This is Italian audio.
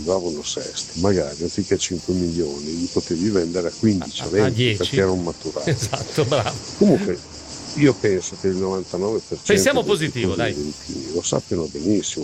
arrivavano sesti, magari anziché 5 milioni li potevi vendere a 15, a 20 10. perché erano maturati. Esatto, bravo. Comunque io penso che il 99% Pensiamo dei positivo, tifosi dai. juventini lo sappiano benissimo